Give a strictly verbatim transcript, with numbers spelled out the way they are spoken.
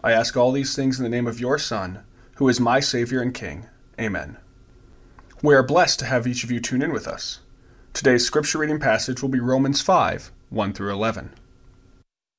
I ask all these things in the name of your Son, who is my Savior and King. Amen. We are blessed to have each of you tune in with us. Today's scripture reading passage will be Romans five, one through eleven.